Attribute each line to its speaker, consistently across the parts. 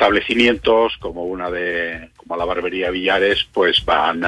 Speaker 1: establecimientos como la Barbería Villares, pues van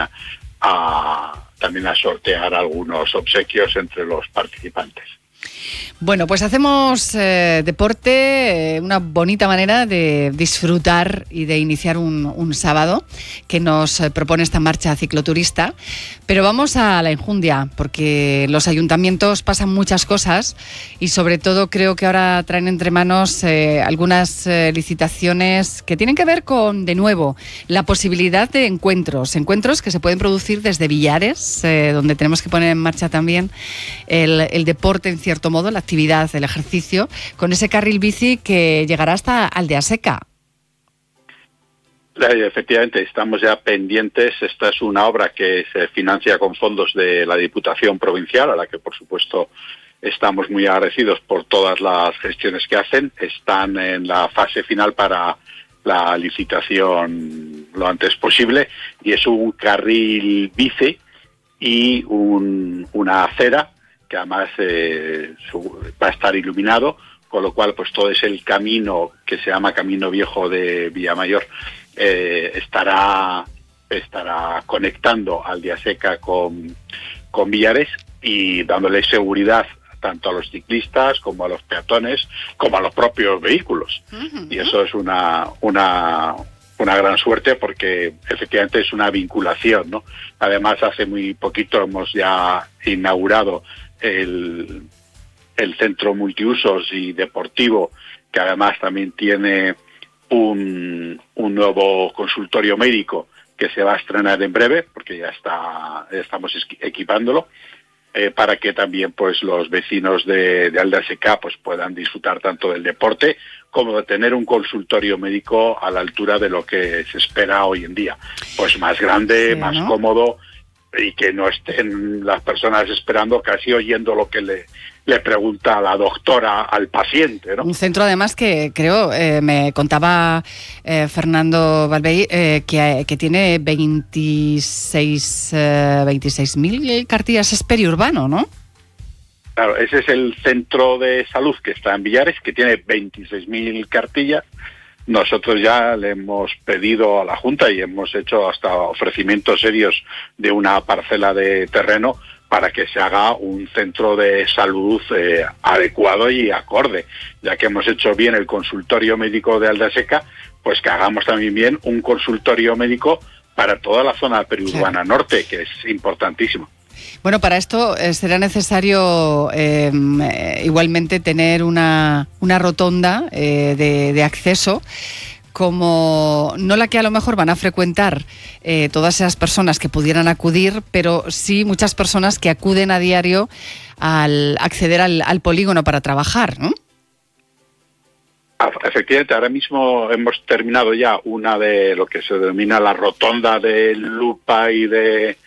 Speaker 1: también a sortear algunos obsequios entre los participantes.
Speaker 2: Bueno, pues hacemos deporte, una bonita manera de disfrutar y de iniciar un sábado que nos propone esta marcha cicloturista. Pero vamos a la enjundia, porque los ayuntamientos pasan muchas cosas y sobre todo creo que ahora traen entre manos algunas licitaciones que tienen que ver con, de nuevo, la posibilidad de encuentros que se pueden producir desde Villares, donde tenemos que poner en marcha también el deporte en cierto modo, la actividad, el ejercicio, con ese carril bici que llegará hasta Aldeaseca.
Speaker 1: Efectivamente, estamos ya pendientes. Esta es una obra que se financia con fondos de la Diputación Provincial, a la que, por supuesto, estamos muy agradecidos por todas las gestiones que hacen. Están en la fase final para la licitación lo antes posible, y es un carril bici y una acera que además va a estar iluminado, con lo cual pues todo es el camino que se llama Camino Viejo de Villamayor, estará conectando Aldeaseca con Villares y dándole seguridad tanto a los ciclistas como a los peatones como a los propios vehículos. Uh-huh. Y eso es una gran suerte, porque efectivamente es una vinculación, ¿no? Además, hace muy poquito hemos ya inaugurado el centro multiusos y deportivo, que además también tiene un nuevo consultorio médico que se va a estrenar en breve, porque ya estamos equipándolo, para que también pues los vecinos de Aldeaseca pues puedan disfrutar tanto del deporte como de tener un consultorio médico a la altura de lo que se espera hoy en día. Pues más grande, sí, más cómodo, y que no estén las personas esperando, casi oyendo lo que le pregunta la doctora al paciente, ¿no?
Speaker 2: Un centro además que creo, me contaba Fernando Balvey, que tiene 26.000 cartillas, es periurbano, ¿no?
Speaker 1: Claro, ese es el centro de salud que está en Villares, que tiene 26.000 cartillas. Nosotros ya le hemos pedido a la Junta y hemos hecho hasta ofrecimientos serios de una parcela de terreno para que se haga un centro de salud adecuado y acorde. Ya que hemos hecho bien el consultorio médico de Aldeaseca, pues que hagamos también bien un consultorio médico para toda la zona periurbana norte, que es importantísimo.
Speaker 2: Bueno, para esto será necesario igualmente tener una rotonda de acceso, como no la que a lo mejor van a frecuentar todas esas personas que pudieran acudir, pero sí muchas personas que acuden a diario al acceder al polígono para trabajar, ¿no?
Speaker 1: Efectivamente, ahora mismo hemos terminado ya una de lo que se denomina la rotonda de Lupa y de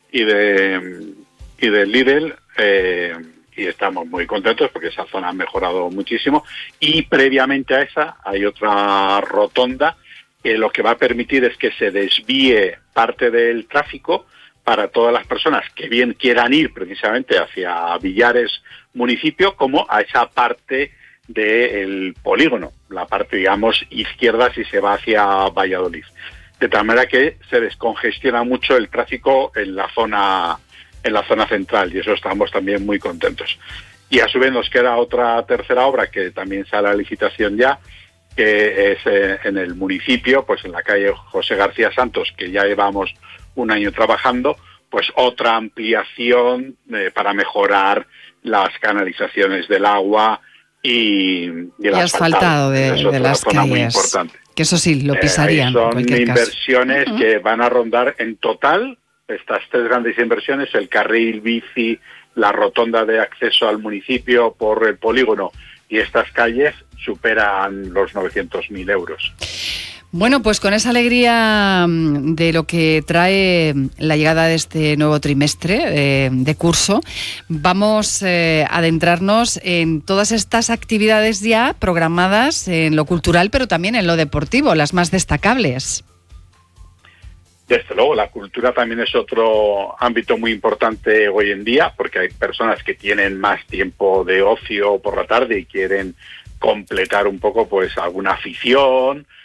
Speaker 1: Lidl, y estamos muy contentos porque esa zona ha mejorado muchísimo. Y previamente a esa hay otra rotonda que lo que va a permitir es que se desvíe parte del tráfico para todas las personas que bien quieran ir precisamente hacia Villares municipio, como a esa parte del polígono, la parte, digamos, izquierda si se va hacia Valladolid. De tal manera que se descongestiona mucho el tráfico en la zona central, y eso estamos también muy contentos. Y a su vez nos queda otra tercera obra que también sale a licitación ya, que es en el municipio, pues en la calle José García Santos, que ya llevamos un año trabajando, pues otra ampliación para mejorar las canalizaciones del agua y el asfaltado de las zona calles. Muy importante.
Speaker 2: Que eso sí, lo pisarían.
Speaker 1: Son inversiones que van a rondar en total, estas tres grandes inversiones, el carril bici, la rotonda de acceso al municipio por el polígono y estas calles, superan los 900.000 euros.
Speaker 2: Bueno, pues con esa alegría de lo que trae la llegada de este nuevo trimestre de curso, vamos a adentrarnos en todas estas actividades ya programadas en lo cultural, pero también en lo deportivo, las más destacables.
Speaker 1: Desde luego, la cultura también es otro ámbito muy importante hoy en día, porque hay personas que tienen más tiempo de ocio por la tarde y quieren completar un poco pues alguna afición,